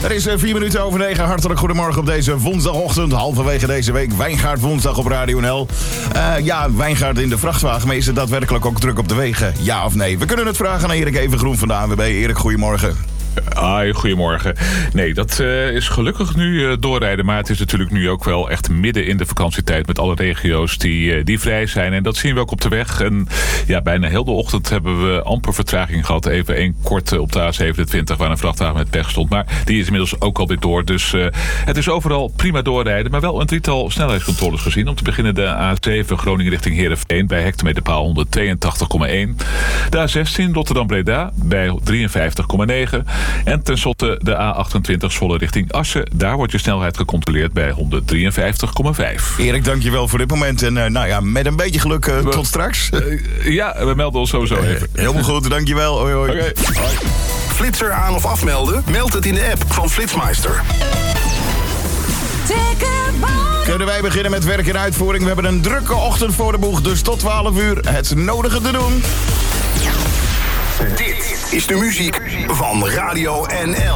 Er is 4 minuten over 9. Hartelijk goedemorgen op deze woensdagochtend. Halverwege deze week Wijngaard woensdag op Radio NL. Wijngaard in de vrachtwagen. Maar is het daadwerkelijk ook druk op de wegen? Ja of nee? We kunnen het vragen aan Erik Evengroen van de ANWB. Erik, goedemorgen. Goedemorgen. Nee, dat is gelukkig nu doorrijden. Maar het is natuurlijk nu ook wel echt midden in de vakantietijd met alle regio's die vrij zijn. En dat zien we ook op de weg. En ja, bijna heel de ochtend hebben we amper vertraging gehad. Even één korte op de A27 waar een vrachtwagen met pech stond. Maar die is inmiddels ook alweer door. Dus het is overal prima doorrijden. Maar wel een drietal snelheidscontroles gezien. Om te beginnen de A7 Groningen richting Heerenveen bij hectometerpaal 182,1. De A16 Rotterdam-Breda bij 53,9. En tenslotte de A28 Zwolle richting Assen. Daar wordt je snelheid gecontroleerd bij 153,5. Erik, dankjewel voor dit moment. En met een beetje geluk tot straks. We melden ons sowieso even. Helemaal goed, dankjewel. Hoi, hoi. Okay. Flitser aan of afmelden? Meld het in de app van Flitsmeister. Kunnen wij beginnen met werk en uitvoering? We hebben een drukke ochtend voor de boeg, dus tot 12 uur het nodige te doen. Dit is de muziek van Radio NL.